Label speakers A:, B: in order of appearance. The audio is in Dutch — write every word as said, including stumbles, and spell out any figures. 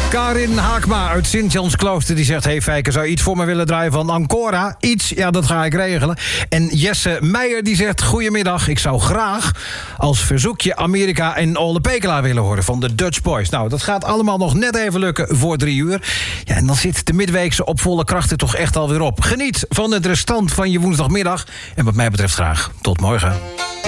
A: Karin Haakma uit Sint-Jans-Klooster die zegt... hey Fijke, zou je iets voor me willen draaien van Ancora? Iets? Ja, dat ga ik regelen. En Jesse Meijer die zegt... goedemiddag, ik zou graag als verzoekje Amerika en Ole Pekela willen horen... van de Dutch Boys. Nou, dat gaat allemaal nog net even lukken voor drie uur. Ja, en dan zit de midweekse op volle krachten toch echt alweer op. Geniet van het restant van je woensdagmiddag. En wat mij betreft graag tot morgen.